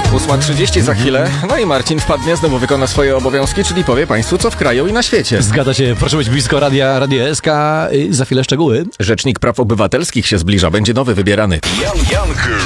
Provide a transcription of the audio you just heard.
8:30 za chwilę. No i Marcin wpadnie, znowu wykona swoje obowiązki, czyli powie Państwu, co w kraju i na świecie. Zgadza się, proszę być blisko Radio SK. Za chwilę szczegóły. Rzecznik Praw Obywatelskich się zbliża, będzie nowy wybierany. Jan Janker.